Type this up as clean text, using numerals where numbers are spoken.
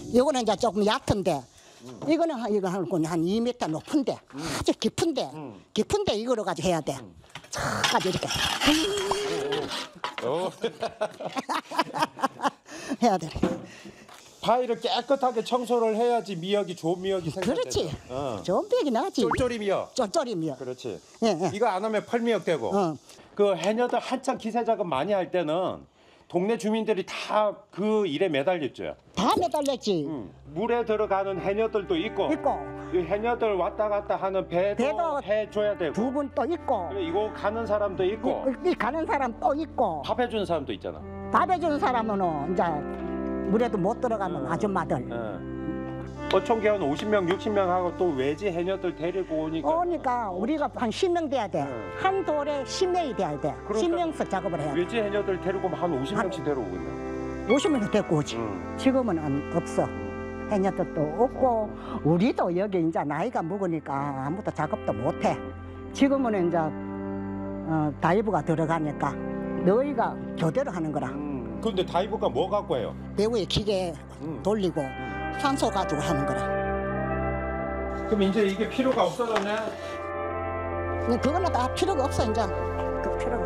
이거는 이제 조금 얕은데 이거 한 2m 높은데 아주 깊은데 이거로 가지고 해야 돼. 가지고 이렇게 해야 돼. 바위를 깨끗하게 청소를 해야지 미역이 좋은 미역이 생겨요. 그렇지. 좋은 미역이 나지. 쫄쫄이 미역. 쫄쫄이 미역. 그렇지. 예. 이거 안 하면 펄미역 되고. 그 해녀들 한창 기세 작업 많이 할 때는 동네 주민들이 다 그 일에 매달렸죠. 다 매달렸지. 물에 들어가는 해녀들도 있고. 이 해녀들 왔다 갔다 하는 배도 해줘야 되고. 두 분 또 있고. 그리고 이거 가는 사람도 있고. 이 가는 사람 또 있고. 밥 해주는 사람도 있잖아. 밥 해주는 사람은 이제 물에도 못 들어가는 아줌마들. 어촌계 한 50명, 60명 하고 또 외지 해녀들 데리고 오니까. 우리가 한 10명 돼야 돼. 한 돌에 10명이 돼야 돼. 그러니까 10명씩 작업을 해야 돼. 외지 해녀들 데리고 오면 한 50명씩 데려오고 있네. 50명이 데리고 오지. 지금은 없어. 해녀들도 없고 우리도 여기 이제 나이가 먹으니까 아무도 작업도 못해. 지금은 이제 다이브가 들어가니까 너희가 교대로 하는 거라. 근데 다이브가 뭐 갖고 해요? 배우의 기계 돌리고 산소 가지고 하는 거라. 그럼 이제 이게 필요가 없어졌네? 그거는 다 필요가 없어 이제. 그 필요가.